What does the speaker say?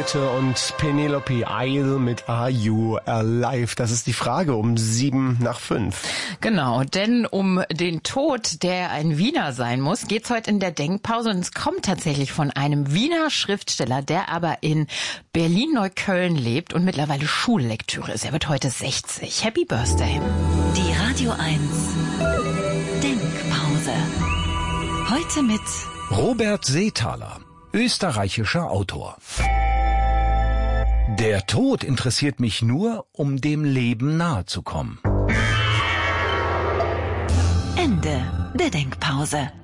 Bitte und Penelope Isle mit Are You Alive? Das ist die Frage um 7:05. Genau, denn um den Tod, der ein Wiener sein muss, geht's heute in der Denkpause und es kommt tatsächlich von einem Wiener Schriftsteller, der aber in Berlin-Neukölln lebt und mittlerweile Schullektüre ist. Er wird heute 60. Happy Birthday. Die Radio 1 Denkpause. Heute mit Robert Seethaler, österreichischer Autor. Der Tod interessiert mich nur, um dem Leben nahe zu kommen. Ende der Denkpause.